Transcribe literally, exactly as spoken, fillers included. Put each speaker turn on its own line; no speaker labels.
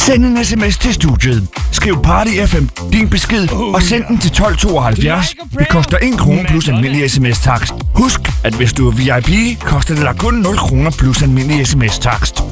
Send en sms til studiet. Skriv Party F M din besked og send den til tolv tooghalvfjerds. Det koster en krone plus almindelig sms-takst. Husk, at hvis du er V I P, koster det dig kun nul kroner plus almindelig sms-takst.